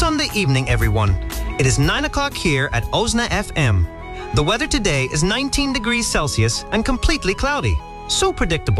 Sunday evening, everyone. It is 9 o'clock here at Osna FM. The weather today is 19 degrees Celsius and completely cloudy. So predictable.